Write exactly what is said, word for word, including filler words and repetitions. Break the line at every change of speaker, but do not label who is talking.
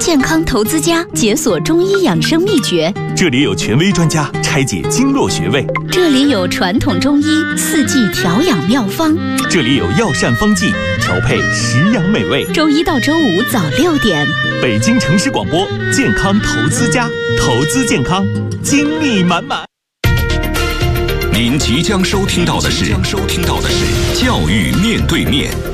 健康投资家解锁中医养生秘诀，
这里有权威专家拆解经络穴位，
这里有传统中医四季调养妙方，
这里有药膳方剂调配食养美味。
周一到周五早六点，
北京城市广播健康投资家，投资健康，精力满满。
您即将收听到的是《教育面对面》。